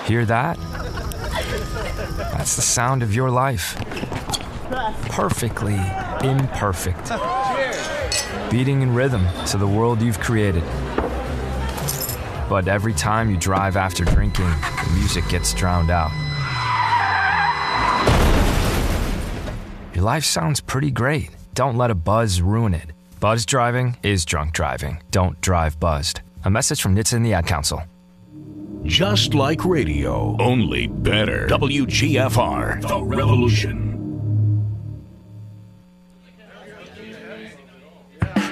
Hear that? That's the sound of your life. Perfectly imperfect. Beating in rhythm to the world you've created. But every time you drive after drinking, the music gets drowned out. Your life sounds pretty great. Don't let a buzz ruin it. Buzz driving is drunk driving. Don't drive buzzed. A message from NHTSA and the Ad Council. Just like radio, only better. WGFR, The Revolution.